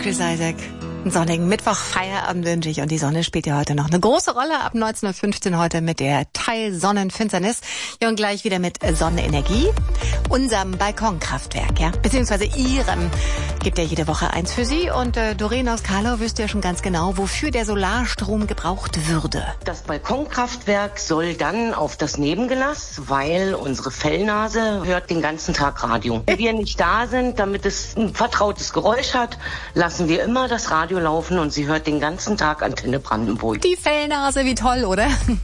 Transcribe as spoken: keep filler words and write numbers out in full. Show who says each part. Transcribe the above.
Speaker 1: Chris Isaak. Einen sonnigen Mittwoch, Feierabend wünsche ich. Und die Sonne spielt ja heute noch eine große Rolle. Ab neunzehn Uhr fünfzehn heute mit der Teilsonnenfinsternis. Ja, und gleich wieder mit Sonnenenergie. Unserem Balkonkraftwerk, ja. Beziehungsweise Ihrem. Gibt ja jede Woche eins für Sie. Und äh, Doreen aus Karlau wüsste ja schon ganz genau, wofür der Solarstrom gebraucht würde.
Speaker 2: Das Balkonkraftwerk soll dann auf das Nebengelass, weil unsere Fellnase hört den ganzen Tag Radio. Wenn wir nicht da sind, damit es ein vertrautes Geräusch hat, lassen wir immer das Radio laufen und sie hört den ganzen Tag Antenne Brandenburg.
Speaker 1: Die Fellnase, wie toll, oder?